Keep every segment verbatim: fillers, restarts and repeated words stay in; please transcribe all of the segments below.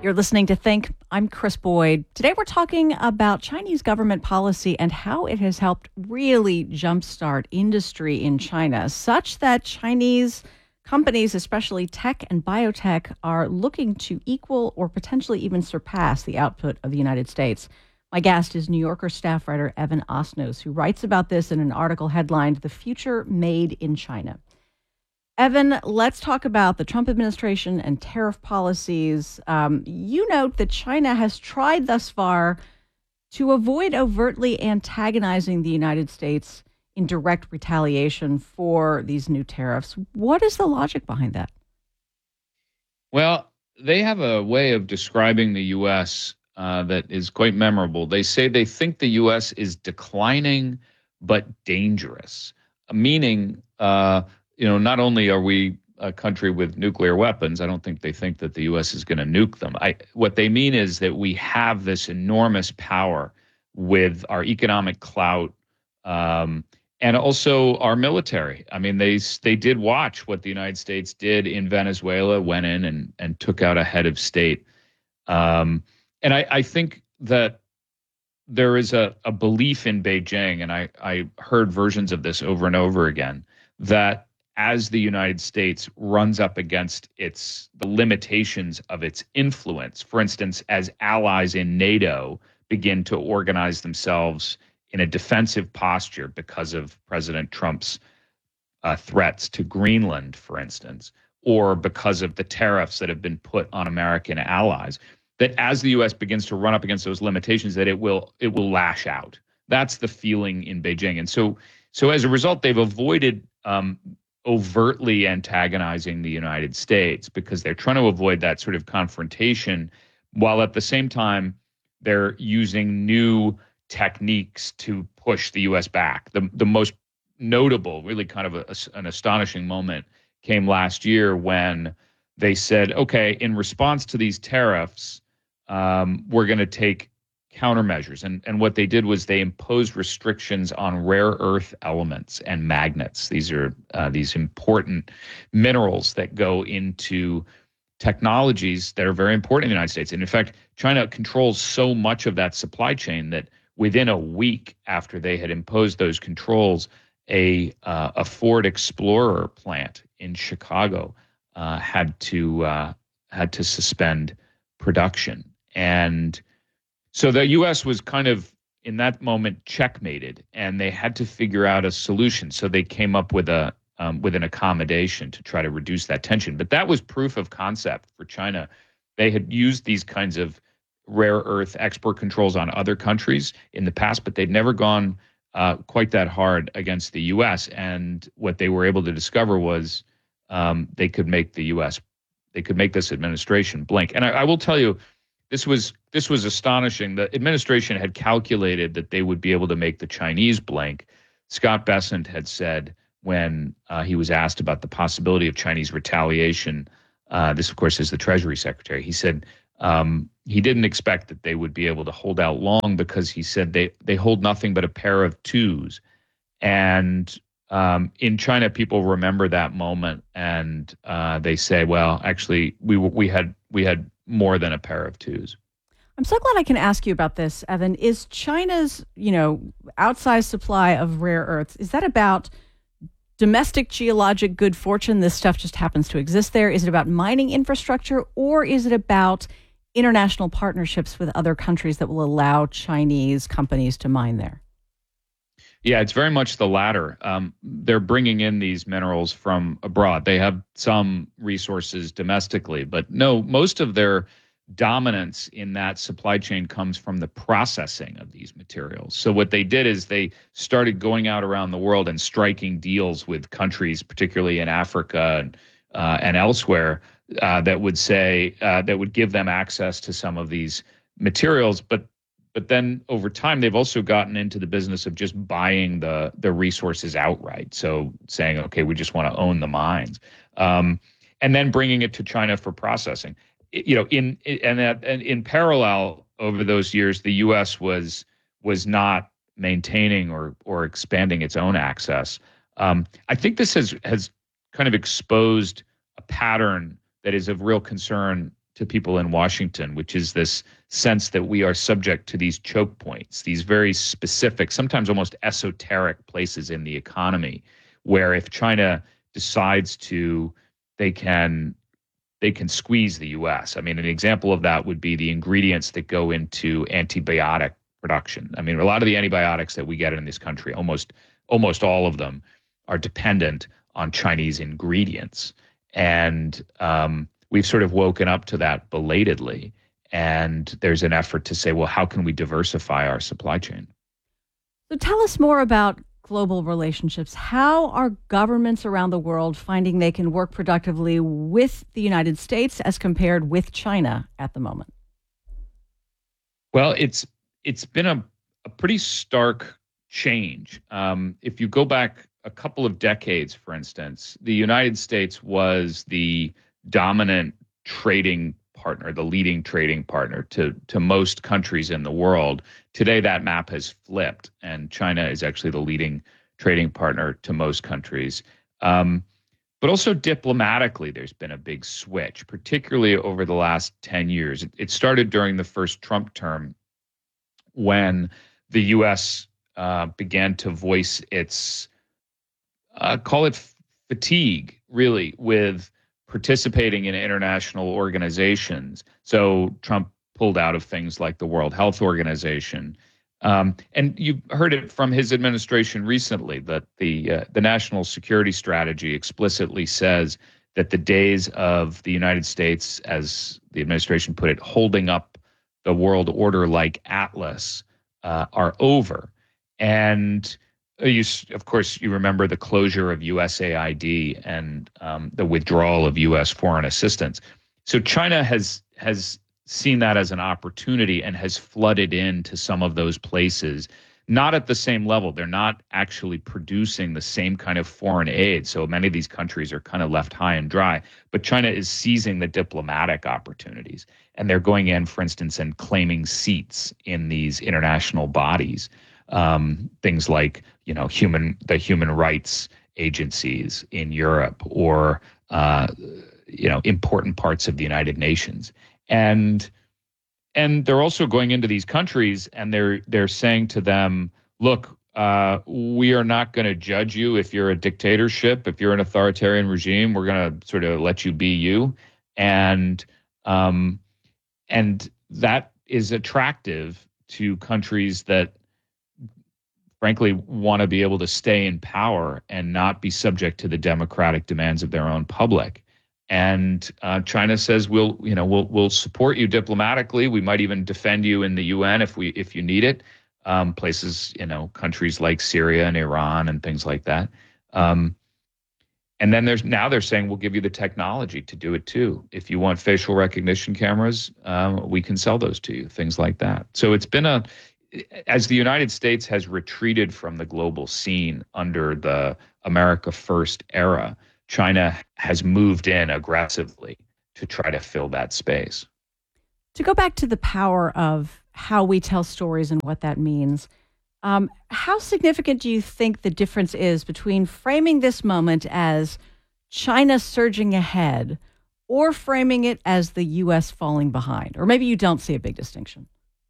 You're listening to Think. I'm Chris Boyd. Today we're talking about Chinese government policy and how it has helped really jumpstart industry in China, such that Chinese companies, especially tech and biotech, are looking to equal or potentially even surpass the output of the United States. My guest is New Yorker staff writer Evan Osnos, who writes about this in an article headlined "The Future Made in China." Evan, let's talk about the Trump administration and tariff policies. Um, you note that China has tried thus far to avoid overtly antagonizing the United States in direct retaliation for these new tariffs. What is the logic behind that? Well, they have a way of describing the U S uh, that is quite memorable. They say they think the U S is declining but dangerous, meaning uh, you know, not only are we a country with nuclear weapons, I don't think they think that the U S is going to nuke them. I, what they mean is that we have this enormous power with our economic clout um, and also our military. I mean, they they did watch what the United States did in Venezuela, went in and, and took out a head of state. Um, and I, I think that there is a, a belief in Beijing, and I, I heard versions of this over and over again, that as the United States runs up against its the limitations of its influence, for instance, as allies in NATO begin to organize themselves in a defensive posture because of President Trump's uh, threats to Greenland, for instance, or because of the tariffs that have been put on American allies, that as the U S begins to run up against those limitations, that it will it will lash out. That's the feeling in Beijing, and so so as a result, they've avoided Um, overtly antagonizing the United States because they're trying to avoid that sort of confrontation, while at the same time they're using new techniques to push the U S back. The the most notable, really kind of a, an astonishing moment came last year when they said, okay, in response to these tariffs, um, we're going to take countermeasures. And, and what they did was they imposed restrictions on rare earth elements and magnets. These are uh, these important minerals that go into technologies that are very important in the United States. And in fact, China controls so much of that supply chain that within a week after they had imposed those controls, a uh, a Ford Explorer plant in Chicago uh, had to uh, had to suspend production. And so the U S was kind of, in that moment, checkmated, and they had to figure out a solution. So they came up with a um, with an accommodation to try to reduce that tension. But that was proof of concept for China. They had used these kinds of rare earth export controls on other countries in the past, but they'd never gone uh, quite that hard against the U S. And what they were able to discover was um, they could make the U S, they could make this administration blink. And I, I will tell you, This was this was astonishing. The administration had calculated that they would be able to make the Chinese blink. Scott Bessent had said when uh, he was asked about the possibility of Chinese retaliation, uh, this, of course, is the Treasury Secretary, he said um, he didn't expect that they would be able to hold out long because he said they, they hold nothing but a pair of twos. And um, in China, people remember that moment, and uh, they say, well, actually, we we had we had more than a pair of twos. I'm so glad I can ask you about this, Evan. Is China's, you know, outsized supply of rare earths, is that about domestic geologic good fortune? This stuff just happens to exist there. Is it about mining infrastructure, or is it about international partnerships with other countries that will allow Chinese companies to mine there? Yeah, it's very much the latter. Um, they're bringing in these minerals from abroad. They have some resources domestically, but no, most of their dominance in that supply chain comes from the processing of these materials. So what they did is they started going out around the world and striking deals with countries, particularly in Africa and, uh, and elsewhere, uh, that would say, uh, that would give them access to some of these materials, but But then over time, they've also gotten into the business of just buying the the resources outright. So saying, okay, we just want to own the mines, um, and then bringing it to China for processing. It, you know, in and, that, and in parallel, over those years, the U S was was not maintaining or or expanding its own access. Um, I think this has has kind of exposed a pattern that is of real concern to people in Washington, which is this sense that we are subject to these choke points, these very specific, sometimes almost esoteric places in the economy, where if China decides to, they can they can squeeze the U S. I mean, an example of that would be the ingredients that go into antibiotic production. I mean, a lot of the antibiotics that we get in this country, almost almost all of them, are dependent on Chinese ingredients. And um, we've sort of woken up to that belatedly. And there's an effort to say, well, how can we diversify our supply chain? So tell us more about global relationships. How are governments around the world finding they can work productively with the United States as compared with China at the moment? Well, it's it's been a, a pretty stark change. Um, if you go back a couple of decades, for instance, the United States was the dominant trading partner, the leading trading partner to, to most countries in the world. Today, that map has flipped, and China is actually the leading trading partner to most countries. Um, but also diplomatically, there's been a big switch, particularly over the last ten years. It, it started during the first Trump term when the U S uh, began to voice its, uh, call it fatigue, really, with participating in international organizations. So Trump pulled out of things like the World Health Organization. Um, and you heard it from his administration recently that the uh, the national security strategy explicitly says that the days of the United States, as the administration put it, holding up the world order like Atlas uh, are over. And You, of course, you remember the closure of U S A I D and um, the withdrawal of U S foreign assistance. So China has has seen that as an opportunity and has flooded into some of those places, not at the same level. They're not actually producing the same kind of foreign aid. So many of these countries are kind of left high and dry. But China is seizing the diplomatic opportunities. And they're going in, for instance, and claiming seats in these international bodies. Um, things like, you know, human the human rights agencies in Europe, or uh, you know, important parts of the United Nations, and and they're also going into these countries and they're they're saying to them, look, uh, we are not going to judge you if you're a dictatorship, if you're an authoritarian regime. We're going to sort of let you be you, and um, and that is attractive to countries that, frankly, want to be able to stay in power and not be subject to the democratic demands of their own public. And uh, China says we'll, you know, we'll we'll support you diplomatically. We might even defend you in the U N if we if you need it. Um, places, you know, countries like Syria and Iran and things like that. Um, and then there's now they're saying we'll give you the technology to do it too. If you want facial recognition cameras, um, we can sell those to you. Things like that. So it's been a as the United States has retreated from the global scene under the America First era, China has moved in aggressively to try to fill that space. To go back to the power of how we tell stories and what that means, um, how significant do you think the difference is between framing this moment as China surging ahead or framing it as the U S falling behind? Or maybe you don't see a big distinction.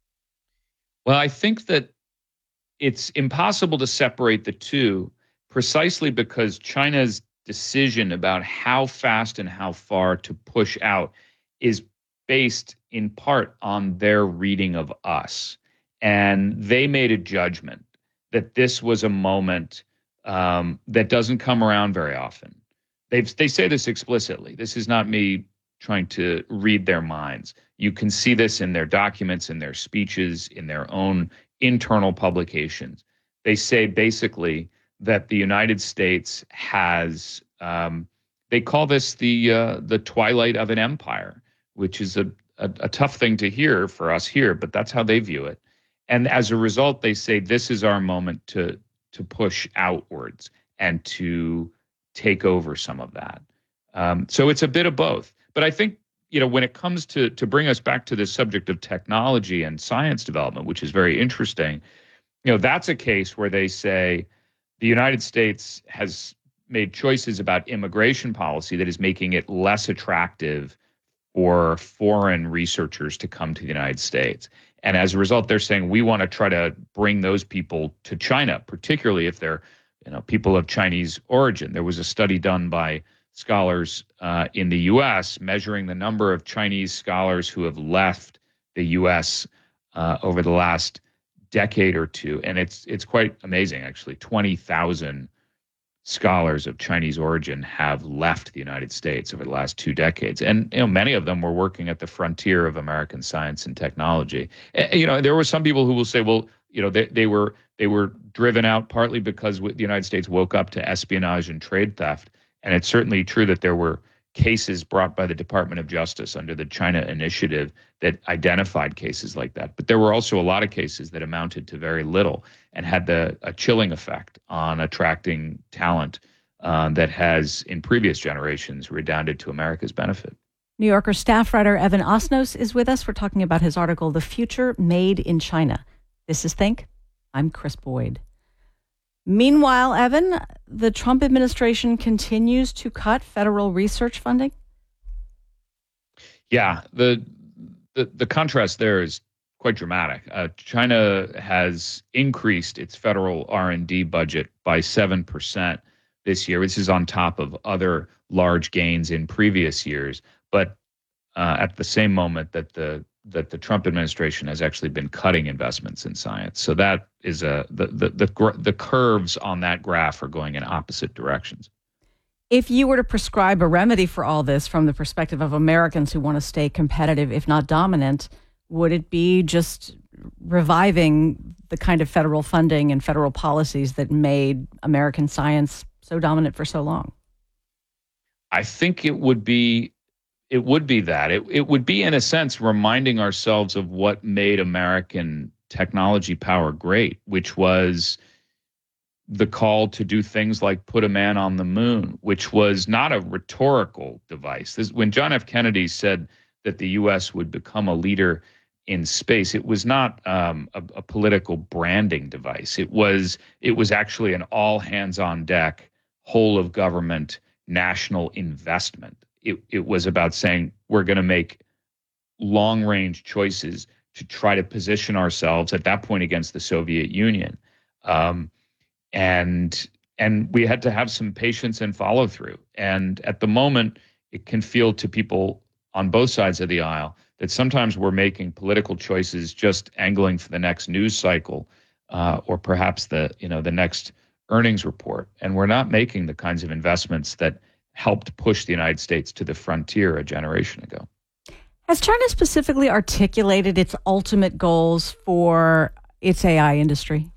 Well, I think that it's impossible to separate the two precisely because China's decision about how fast and how far to push out is based in part on their reading of us. And they made a judgment that this was a moment um, that doesn't come around very often. They've, they say this explicitly. This is not me trying to read their minds. You can see this in their documents, in their speeches, in their own internal publications. They say basically that the United States has, um, they call this the uh, the twilight of an empire, which is a, a, a tough thing to hear for us here, but that's how they view it. And as a result, they say this is our moment to to push outwards and to take over some of that. Um, so it's a bit of both. But I think, you know, when it comes to to bring us back to this subject of technology and science development, which is very interesting, you know, that's a case where they say the United States has made choices about immigration policy that is making it less attractive or foreign researchers to come to the United States. And as a result, they're saying we want to try to bring those people to China, particularly if they're, you know, people of Chinese origin. There was a study done by scholars uh, in the U S measuring the number of Chinese scholars who have left the U S uh, over the last decade or two, and it's it's quite amazing actually. twenty thousand scholars of Chinese origin have left the United States over the last two decades, and you know many of them were working at the frontier of American science and technology. Uh, You know, there were some people who will say, well, you know, they they were they were driven out partly because the United States woke up to espionage and trade theft. And it's certainly true that there were cases brought by the Department of Justice under the China Initiative that identified cases like that. But there were also a lot of cases that amounted to very little and had the a chilling effect on attracting talent uh, that has, in previous generations, redounded to America's benefit. New Yorker staff writer Evan Osnos is with us. We're talking about his article, The Future Made in China. This is Think. I'm Chris Boyd. Meanwhile, Evan, the Trump administration continues to cut federal research funding. Yeah, the the, the contrast there is quite dramatic. Uh, China has increased its federal R and D budget by seven percent this year. This is on top of other large gains in previous years, but uh, at the same moment that the that the Trump administration has actually been cutting investments in science. So that is a the the the, gr- the curves on that graph are going in opposite directions. If you were to prescribe a remedy for all this from the perspective of Americans who want to stay competitive, if not dominant, would it be just reviving the kind of federal funding and federal policies that made American science so dominant for so long? I think it would be It would be that. It it would be, in a sense, reminding ourselves of what made American technology power great, which was the call to do things like put a man on the moon, which was not a rhetorical device. This, when John F. Kennedy said that the U S would become a leader in space, it was not um, a, a political branding device. It was it was actually an all hands on deck, whole of government, national investment. It, it was about saying we're going to make long-range choices to try to position ourselves at that point against the Soviet Union. Um, and and we had to have some patience and follow-through. And at the moment, it can feel to people on both sides of the aisle that sometimes we're making political choices just angling for the next news cycle uh, or perhaps the you know the next earnings report. And we're not making the kinds of investments that helped push the United States to the frontier a generation ago. Has China specifically articulated its ultimate goals for its A I industry?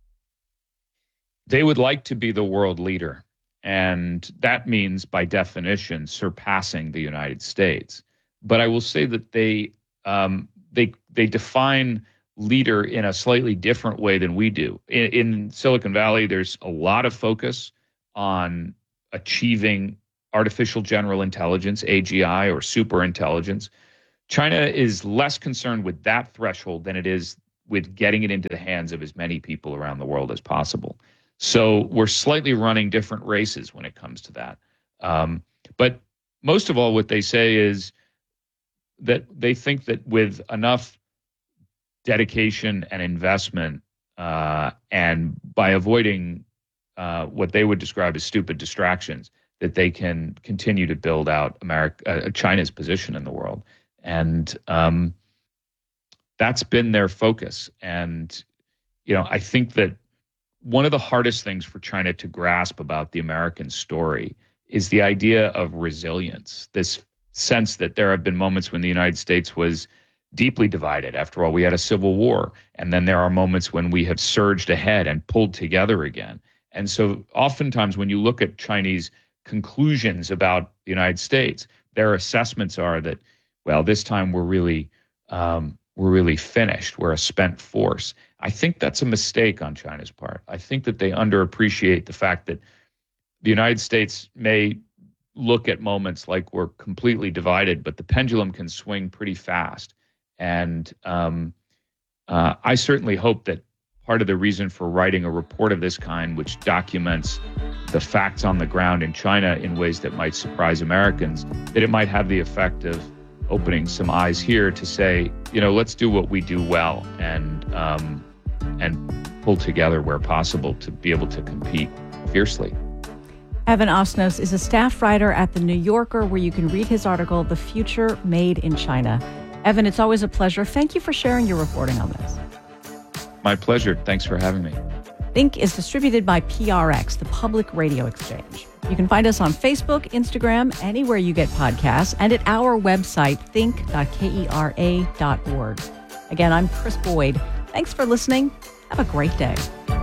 They would like to be the world leader, and that means, by definition, surpassing the United States. But I will say that they um, they they define leader in a slightly different way than we do. In, in Silicon Valley, there's a lot of focus on achieving artificial general intelligence, A G I, or super intelligence. China is less concerned with that threshold than it is with getting it into the hands of as many people around the world as possible. So we're slightly running different races when it comes to that. Um, but most of all, what they say is that they think that with enough dedication and investment, uh, and by avoiding uh, what they would describe as stupid distractions, that they can continue to build out America, uh, China's position in the world. And um, that's been their focus. And, you know, I think that one of the hardest things for China to grasp about the American story is the idea of resilience, this sense that there have been moments when the United States was deeply divided. After all, we had a civil war. And then there are moments when we have surged ahead and pulled together again. And so oftentimes when you look at Chinese conclusions about the United States, their assessments are that, well, this time we're really um, we're really finished. We're a spent force. I think that's a mistake on China's part. I think that they underappreciate the fact that the United States may look at moments like we're completely divided, but the pendulum can swing pretty fast. And um, uh, I certainly hope that part of the reason for writing a report of this kind, which documents the facts on the ground in China in ways that might surprise Americans, that it might have the effect of opening some eyes here to say, you know, let's do what we do well and um, and pull together where possible to be able to compete fiercely. Evan Osnos is a staff writer at The New Yorker, where you can read his article, The Future Made in China. Evan, it's always a pleasure. Thank you for sharing your reporting on this. My pleasure. Thanks for having me. Think is distributed by P R X, the Public Radio Exchange. You can find us on Facebook, Instagram, anywhere you get podcasts, and at our website, think dot kera dot org. Again, I'm Chris Boyd. Thanks for listening. Have a great day.